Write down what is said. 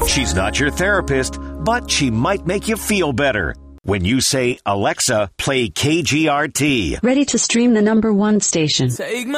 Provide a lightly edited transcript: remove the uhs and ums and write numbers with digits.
She's not your therapist, but she might make you feel better. When you say, Alexa, play KGRT. Ready to stream the #1 station. Take my